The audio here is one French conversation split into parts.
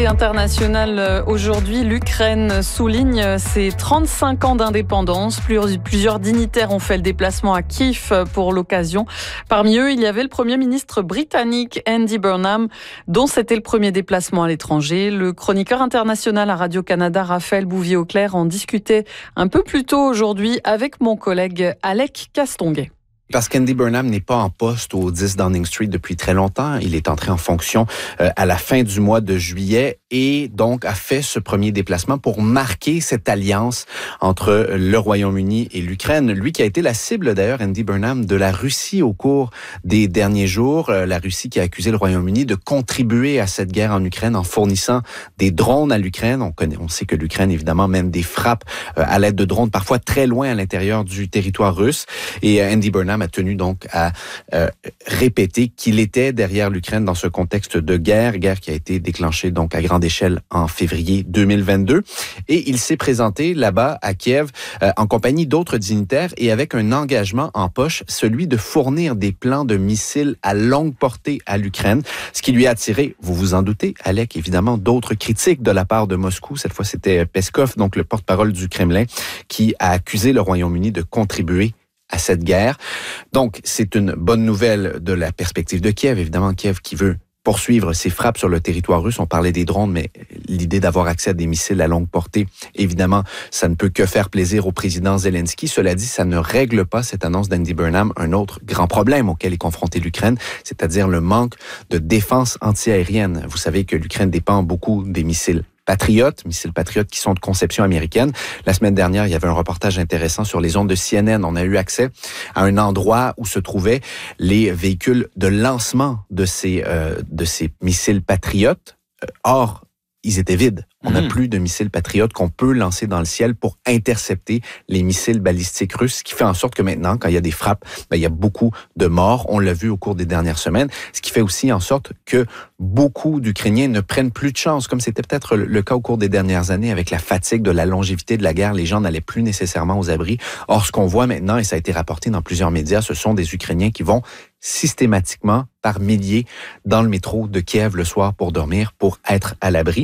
internationale aujourd'hui, l'Ukraine souligne ses 35 ans d'indépendance. Plusieurs dignitaires ont fait le déplacement à Kiev pour l'occasion. Parmi eux, il y avait le Premier ministre britannique Andy Burnham, dont c'était le premier déplacement à l'étranger. Le chroniqueur international à Radio-Canada, Raphaël Bouvier-Auclair, en discutait un peu plus tôt aujourd'hui avec mon collègue Alec Castonguay. Parce qu'Andy Burnham n'est pas en poste au 10 Downing Street depuis très longtemps. Il est entré en fonction à la fin du mois de juillet et donc a fait ce premier déplacement pour marquer cette alliance entre le Royaume-Uni et l'Ukraine. Lui qui a été la cible d'ailleurs, Andy Burnham, de la Russie au cours des derniers jours. La Russie qui a accusé le Royaume-Uni de contribuer à cette guerre en Ukraine en fournissant des drones à l'Ukraine. On sait que l'Ukraine évidemment mène des frappes à l'aide de drones parfois très loin à l'intérieur du territoire russe. Et Andy Burnham a tenu donc à répéter qu'il était derrière l'Ukraine dans ce contexte de guerre qui a été déclenchée donc à grande échelle en février 2022. Et il s'est présenté là-bas à Kiev en compagnie d'autres dignitaires et avec un engagement en poche, celui de fournir des plans de missiles à longue portée à l'Ukraine, ce qui lui a attiré, vous vous en doutez, Alec, évidemment, d'autres critiques de la part de Moscou. Cette fois, c'était Peskov, donc le porte-parole du Kremlin, qui a accusé le Royaume-Uni de contribuer à cette guerre. Donc, c'est une bonne nouvelle de la perspective de Kiev. Évidemment, Kiev qui veut poursuivre ses frappes sur le territoire russe. On parlait des drones, mais l'idée d'avoir accès à des missiles à longue portée, évidemment, ça ne peut que faire plaisir au président Zelensky. Cela dit, ça ne règle pas cette annonce d'Andy Burnham un autre grand problème auquel est confrontée l'Ukraine, c'est-à-dire le manque de défense antiaérienne. Vous savez que l'Ukraine dépend beaucoup des missiles missiles Patriot qui sont de conception américaine. La semaine dernière, il y avait un reportage intéressant sur les ondes de CNN. On a eu accès à un endroit où se trouvaient les véhicules de lancement de ces missiles Patriot. Or, ils étaient vides. On n'a plus de missiles Patriot qu'on peut lancer dans le ciel pour intercepter les missiles balistiques russes, ce qui fait en sorte que maintenant, quand il y a des frappes, il y a beaucoup de morts. On l'a vu au cours des dernières semaines, ce qui fait aussi en sorte que beaucoup d'Ukrainiens ne prennent plus de chance, comme c'était peut-être le cas au cours des dernières années avec la fatigue de la longévité de la guerre. Les gens n'allaient plus nécessairement aux abris. Or, ce qu'on voit maintenant, et ça a été rapporté dans plusieurs médias, ce sont des Ukrainiens qui vont systématiquement par milliers dans le métro de Kiev le soir pour dormir, pour être à l'abri.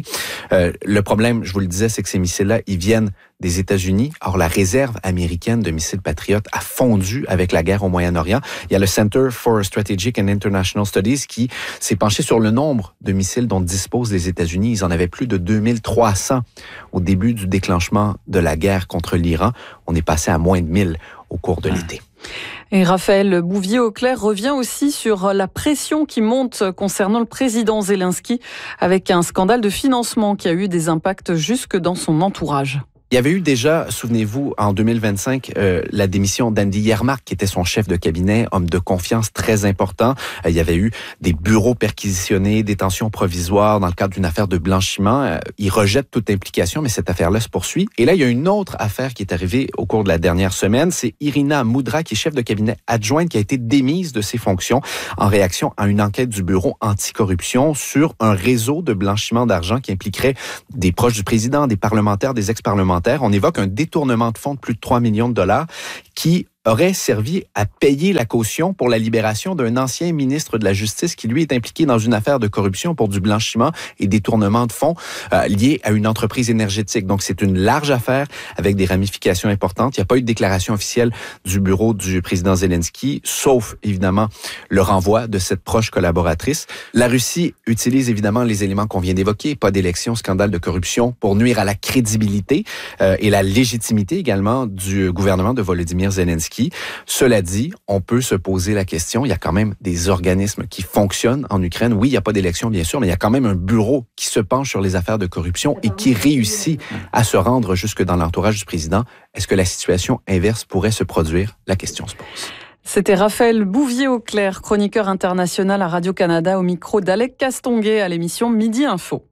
Le problème, je vous le disais, c'est que ces missiles-là, ils viennent des États-Unis. Or, la réserve américaine de missiles Patriot a fondu avec la guerre au Moyen-Orient. Il y a le Center for Strategic and International Studies qui s'est penché sur le nombre de missiles dont disposent les États-Unis. Ils en avaient plus de 2300 au début du déclenchement de la guerre contre l'Iran. On est passé à moins de 1000 au cours de l'été. Et Raphaël Bouvier-Auclair revient aussi sur la pression qui monte concernant le président Zelensky avec un scandale de financement qui a eu des impacts jusque dans son entourage. Il y avait eu déjà, souvenez-vous, en 2025, la démission d'Andy Yermak, qui était son chef de cabinet, homme de confiance très important. Il y avait eu des bureaux perquisitionnés, détention provisoire dans le cadre d'une affaire de blanchiment. Il rejette toute implication, mais cette affaire-là se poursuit. Et là, il y a une autre affaire qui est arrivée au cours de la dernière semaine. C'est Irina Moudra, qui est chef de cabinet adjointe, qui a été démise de ses fonctions en réaction à une enquête du bureau anticorruption sur un réseau de blanchiment d'argent qui impliquerait des proches du président, des parlementaires, des ex-parlementaires. On évoque un détournement de fonds de plus de 3 millions de dollars qui aurait servi à payer la caution pour la libération d'un ancien ministre de la Justice qui, lui, est impliqué dans une affaire de corruption pour du blanchiment et détournement de fonds liés à une entreprise énergétique. Donc, c'est une large affaire avec des ramifications importantes. Il n'y a pas eu de déclaration officielle du bureau du président Zelensky, sauf, évidemment, le renvoi de cette proche collaboratrice. La Russie utilise, évidemment, les éléments qu'on vient d'évoquer, pas d'élection, scandale de corruption, pour nuire à la crédibilité et la légitimité également du gouvernement de Volodymyr Zelensky. Cela dit, on peut se poser la question, il y a quand même des organismes qui fonctionnent en Ukraine. Oui, il n'y a pas d'élection, bien sûr, mais il y a quand même un bureau qui se penche sur les affaires de corruption et qui réussit à se rendre jusque dans l'entourage du président. Est-ce que la situation inverse pourrait se produire? La question se pose. C'était Raphaël Bouvier-Auclair, chroniqueur international à Radio-Canada, au micro d'Alec Castonguay à l'émission Midi Info.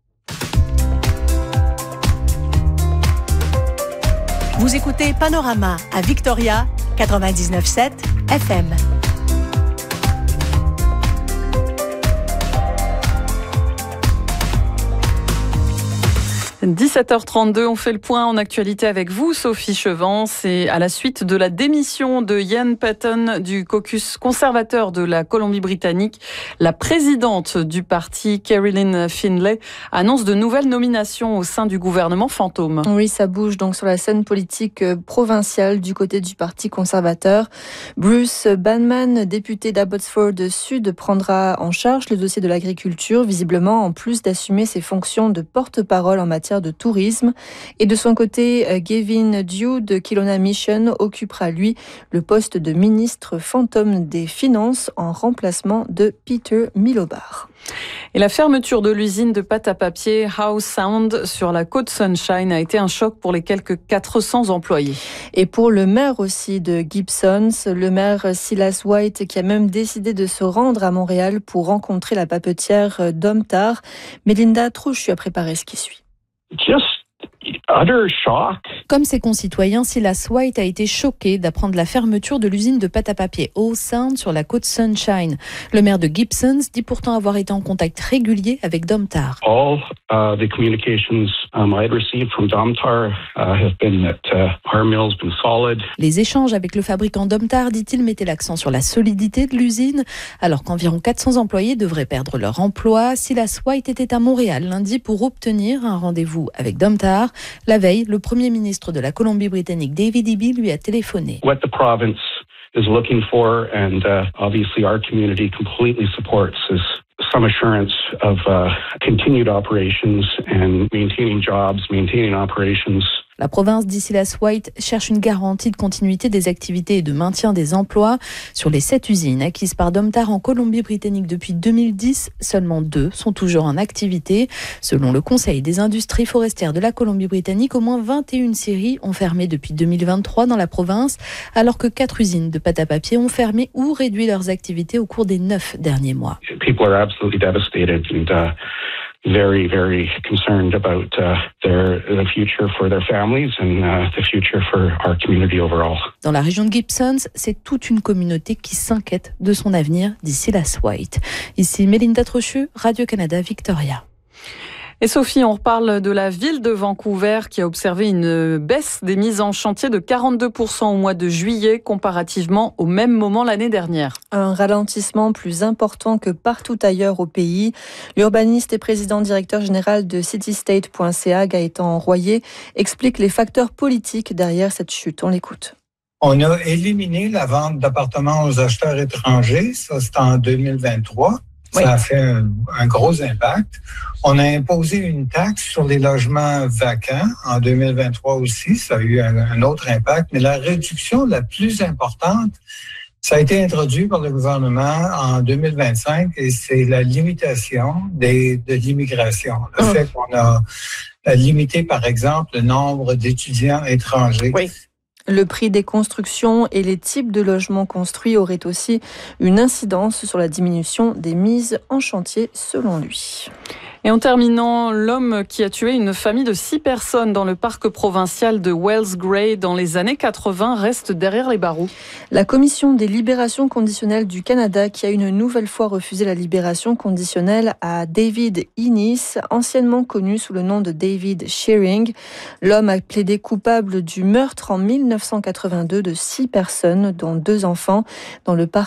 Vous écoutez Panorama à Victoria, 99.7 FM. 17h32, on fait le point en actualité avec vous, Sophie Chevance. C'est à la suite de la démission de Ian Paton du caucus conservateur de la Colombie-Britannique. La présidente du parti, Caroline Findlay, annonce de nouvelles nominations au sein du gouvernement fantôme. Oui, ça bouge donc sur la scène politique provinciale du côté du parti conservateur. Bruce Banman, député d'Abbotsford Sud, prendra en charge le dossier de l'agriculture, visiblement en plus d'assumer ses fonctions de porte-parole en matière de tourisme. Et de son côté, Gavin Dew de Kelowna Mission occupera lui le poste de ministre fantôme des Finances en remplacement de Peter Milobar. Et la fermeture de l'usine de pâte à papier Howe Sound sur la côte Sunshine a été un choc pour les quelques 400 employés. Et pour le maire aussi de Gibsons, le maire Silas White qui a même décidé de se rendre à Montréal pour rencontrer la papetière Domtar. Mélinda Trouchu a préparé ce qui suit. Comme ses concitoyens, Silas White a été choqué d'apprendre la fermeture de l'usine de pâte à papier Howe Sound sur la côte Sunshine. Le maire de Gibsons dit pourtant avoir été en contact régulier avec Domtar. All the communications I had received from Domtar have been that our mill's been solid. Les échanges avec le fabricant Domtar, dit-il, mettaient l'accent sur la solidité de l'usine. Alors qu'environ 400 employés devraient perdre leur emploi, Silas White était à Montréal lundi pour obtenir un rendez-vous avec Domtar. La veille, le premier ministre de la Colombie-Britannique, David Eby, lui a téléphoné. What the province is looking for, and obviously our community completely supports, is some assurance of continued operations and maintaining jobs, maintaining operations. La province, dit Silas White, cherche une garantie de continuité des activités et de maintien des emplois. Sur les 7 usines acquises par Domtar en Colombie-Britannique depuis 2010, seulement 2 sont toujours en activité. Selon le Conseil des industries forestières de la Colombie-Britannique, au moins 21 scieries ont fermé depuis 2023 dans la province, alors que 4 usines de pâte à papier ont fermé ou réduit leurs activités au cours des 9 derniers mois. People are absolutely devastated and very, very concerned about the future for their families and the future for our community overall. Dans la région de Gibsons, c'est toute une communauté qui s'inquiète de son avenir, dit Silas White. Ici Mélinda Trochu, Radio-Canada Victoria. Et Sophie, on reparle de la ville de Vancouver qui a observé une baisse des mises en chantier de 42% au mois de juillet comparativement au même moment l'année dernière. Un ralentissement plus important que partout ailleurs au pays. L'urbaniste et président directeur général de citystate.ca, Gaëtan Royer, explique les facteurs politiques derrière cette chute. On l'écoute. On a éliminé la vente d'appartements aux acheteurs étrangers. Ça, c'est en 2023. Ça a fait un gros impact. On a imposé une taxe sur les logements vacants en 2023 aussi. Ça a eu un autre impact. Mais la réduction la plus importante, ça a été introduit par le gouvernement en 2025 et c'est la limitation de l'immigration. Le fait qu'on a limité, par exemple, le nombre d'étudiants étrangers. Oui. Le prix des constructions et les types de logements construits auraient aussi une incidence sur la diminution des mises en chantier, selon lui. Et en terminant, l'homme qui a tué une famille de 6 personnes dans le parc provincial de Wells Gray dans les années 80 reste derrière les barreaux. La Commission des libérations conditionnelles du Canada qui a une nouvelle fois refusé la libération conditionnelle à David Innis, anciennement connu sous le nom de David Shearing. L'homme a plaidé coupable du meurtre en 1982 de 6 personnes, dont 2 enfants, dans le parc